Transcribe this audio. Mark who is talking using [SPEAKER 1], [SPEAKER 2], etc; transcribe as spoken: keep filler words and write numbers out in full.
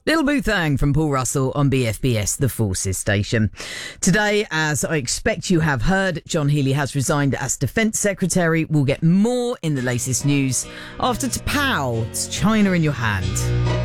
[SPEAKER 1] Little Boothang from Paul Russell on B F B S, the Forces Station. Today, as I expect you have heard, John Healey has resigned as Defence Secretary. We'll get more in the latest news after T'Pau, it's China in Your Hand.